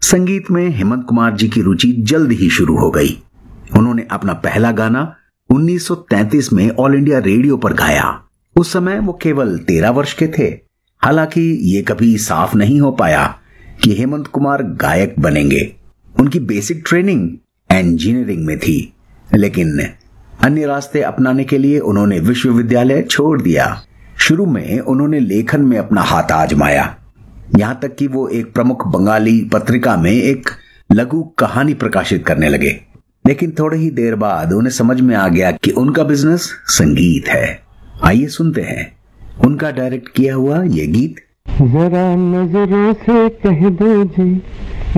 संगीत में हेमंत कुमार जी की रुचि जल्द ही शुरू हो गई। उन्होंने अपना पहला गाना 1933 में ऑल इंडिया रेडियो पर गाया। उस समय वो केवल 13 वर्ष के थे। हालांकि ये कभी साफ नहीं हो पाया कि हेमंत कुमार गायक बनेंगे। उनकी बेसिक ट्रेनिंग इंजीनियरिंग में थी, लेकिन अन्य रास्ते अपनाने के लिए उन्होंने विश्वविद्यालय छोड़ दिया। शुरू में उन्होंने लेखन में अपना हाथ आजमाया, यहां तक कि वो एक प्रमुख बंगाली पत्रिका में एक लघु कहानी प्रकाशित करने लगे। लेकिन थोड़ी ही देर बाद उन्हें समझ में आ गया कि उनका बिजनेस संगीत है। आइए सुनते हैं उनका डायरेक्ट किया हुआ ये गीत। जरा नजरों से कह दो जी